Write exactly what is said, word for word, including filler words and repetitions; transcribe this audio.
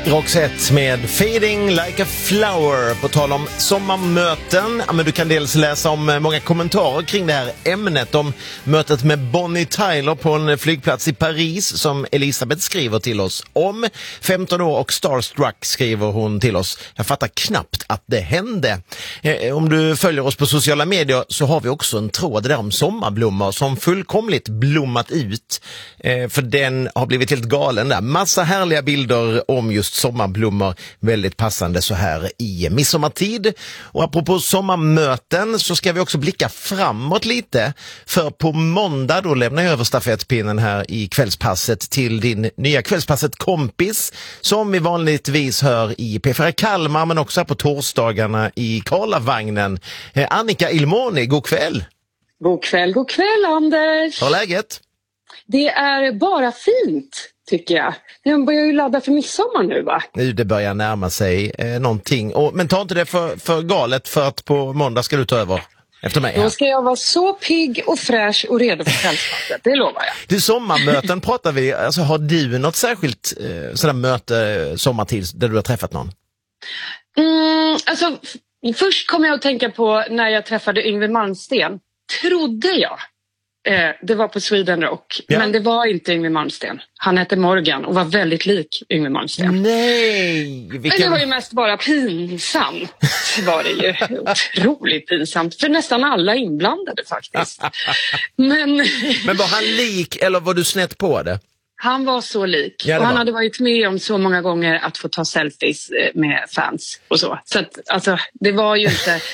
Roxette med Fading Like a Flower. På tal om sommarmöten, ja, men du kan dels läsa om många kommentarer kring det här ämnet, om mötet med Bonnie Tyler på en flygplats i Paris som Elisabeth skriver till oss om. femton år och starstruck skriver hon till oss. Jag fattar knappt att det hände. Eh, om du följer oss på sociala medier så har vi också en tråd där om sommarblommor som fullkomligt blommat ut. Eh, för den har blivit helt galen där. Massa härliga bilder om just sommarblommor, väldigt passande så här i midsommartid. Och apropå sommarmöten så ska vi också blicka framåt lite, för på måndag då lämnar jag över stafettpinnen här i kvällspasset till din nya kvällspasset kompis som vi vanligtvis hör i P fyra Kalmar, men också på torsdagarna i Karlavagnen. Eh, Annika Ilmoni, god kväll! God kväll, god kväll Anders! Hur är läget? Det är bara fint, tycker jag. Jag börjar ju ladda för midsommar nu, va? Nu det börjar närma sig eh, någonting. Och, men ta inte det för, för galet, för att på måndag ska du ta över efter mig. Då ska jag vara så pigg och fräsch och redo för kvällspasset, det lovar jag. Till sommarmöten pratar vi. Alltså, har du något särskilt eh, sådär möte sommartid där du har träffat någon? Mm, alltså, först kom jag att tänka på när jag träffade Yngwie Malmsteen. Trodde jag. Eh, det var på Sweden Rock. Ja. Men det var inte Yngwie Malmsteen. Han hette Morgan och var väldigt lik Yngwie Malmsteen. Nej! Vilken... Men det var ju mest bara pinsamt. Var det ju otroligt pinsamt. För nästan alla inblandade faktiskt. Men... Men var han lik eller var du snett på det? Han var så lik. Ja, och han var. hade varit med om så många gånger att få ta selfies med fans och så. Så att, alltså, det var ju inte...